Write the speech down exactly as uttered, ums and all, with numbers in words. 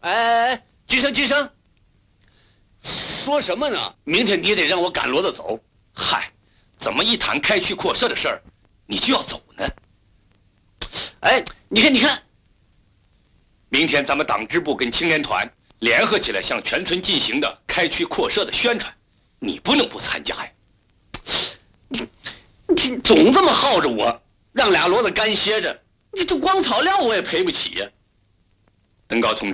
哎，金生，金生，说什么呢？明天你也得让我赶骡子走。 嗨，怎么一谈开区扩设的事儿，你就要走呢？ 哎，你看，你看， 明天咱们党支部跟青年团联合起来，向全村进行的开区扩设的宣传，你不能不参加呀！ 你你总这么耗着我，让俩骡子干歇着，你这光草料我也赔不起呀。 登高同志。